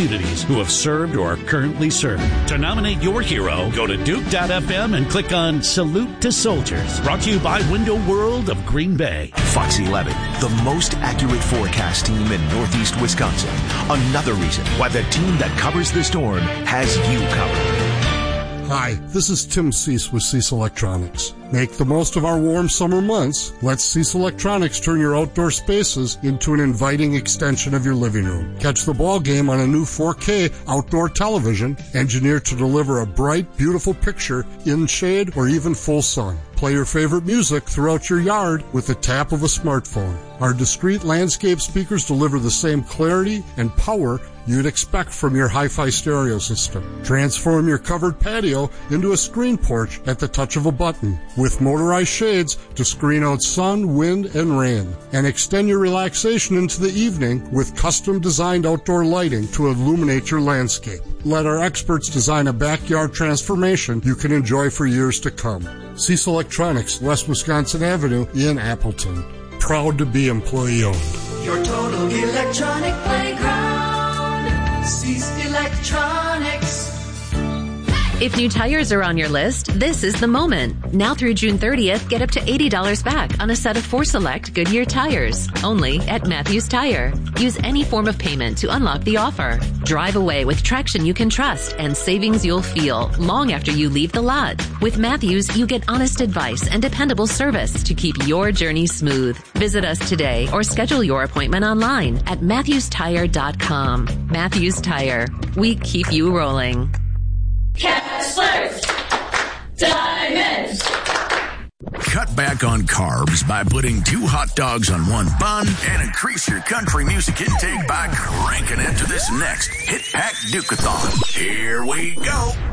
communities who have served or are currently serving. To nominate your hero, go to Duke.fm and click on Salute to Soldiers. Brought to you by Window World of Green Bay. Fox 11, the most accurate forecast team in Northeast Wisconsin. Another reason why the team that covers the storm has you covered. Hi, this is Tim Cease with Cease Electronics. Make the most of our warm summer months. Let Cease Electronics turn your outdoor spaces into an inviting extension of your living room. Catch the ball game on a new 4K outdoor television, engineered to deliver a bright, beautiful picture in shade or even full sun. Play your favorite music throughout your yard with the tap of a smartphone. Our discreet landscape speakers deliver the same clarity and power you'd expect from your hi-fi stereo system. Transform your covered patio into a screen porch at the touch of a button, with motorized shades to screen out sun, wind, and rain. And extend your relaxation into the evening with custom-designed outdoor lighting to illuminate your landscape. Let our experts design a backyard transformation you can enjoy for years to come. Cease Electronics, West Wisconsin Avenue in Appleton. Proud to be employee-owned. Your total electronic playground. Cease Electronics. If new tires are on your list, this is the moment. Now through June 30th, get up to $80 back on a set of 4 select Goodyear tires. Only at Matthews Tire. Use any form of payment to unlock the offer. Drive away with traction you can trust and savings you'll feel long after you leave the lot. With Matthews, you get honest advice and dependable service to keep your journey smooth. Visit us today or schedule your appointment online at MatthewsTire.com. Matthews Tire. We keep you rolling. Kessler's Diamonds. Cut back on carbs by putting 2 hot dogs on 1 bun and increase your country music intake by cranking it to this next Hit Pack Duke-a-thon. Here we go.